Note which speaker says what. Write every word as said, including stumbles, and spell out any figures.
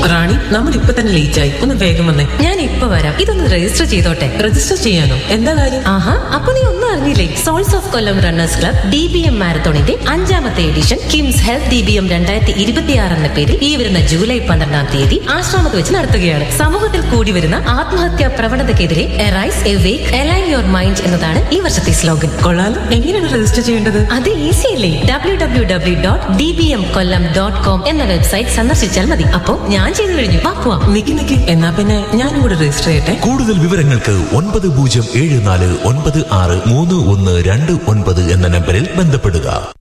Speaker 1: റാണി, നമ്മൾ ഇപ്പൊ തന്നെ ലേറ്റ് ആയി, ഒന്ന് വേഗം വന്നേ.
Speaker 2: ഞാൻ ഇപ്പൊ വരാം, ഇതൊന്ന് രജിസ്റ്റർ ചെയ്തോട്ടെ.
Speaker 1: രജിസ്റ്റർ ചെയ്യാനോ? എന്താ കാര്യം?
Speaker 2: ആഹാ, അപ്പൊ നീ ഒന്നും അറിഞ്ഞില്ലേ? Souls of Kollam runners club D B M മാരത്തോണിന്റെ അഞ്ചാമത്തെ edition KIMS health D B M രണ്ടായിരത്തി ഇരുപത്തിയാറ് എന്ന പേരിൽ ഈ വരുന്ന ജൂലൈ പന്ത്രണ്ടാം തീയതി ആശ്രമത്ത് വെച്ച് നടത്തുകയാണ്. സമൂഹത്തിൽ കൂടി വരുന്ന ആത്മഹത്യാ പ്രവണതയ്ക്കെതിരെ arise awake align your mind എന്നതാണ് ഈ വർഷത്തെ സ്ലോഗൻ.
Speaker 1: കൊള്ളാലോ. എങ്ങനെയാണ് രജിസ്റ്റർ ചെയ്യേണ്ടത്?
Speaker 2: അത് ഈസി അല്ലേ? W W W dot D B M കൊല്ലം ഡോട്ട് കോം എന്ന വെബ്സൈറ്റ് സന്ദർശിച്ചാൽ മതി. അപ്പോ ഞാൻ ചെയ്തു കഴിഞ്ഞു, വാ പോവാം.
Speaker 1: നിക്ക് നിക്ക്, എന്നാ പിന്നെ ഞാനും കൂടെ രജിസ്റ്റർ ചെയ്യട്ടെ.
Speaker 3: കൂടുതൽ വിവരങ്ങൾക്ക് ഒൻപത് പൂജ്യം ഏഴ് നാല് ഒൻപത് ആറ് മൂന്ന് ഒന്ന് രണ്ട് ഒൻപത് എന്ന നമ്പറിൽ ബന്ധപ്പെടുക.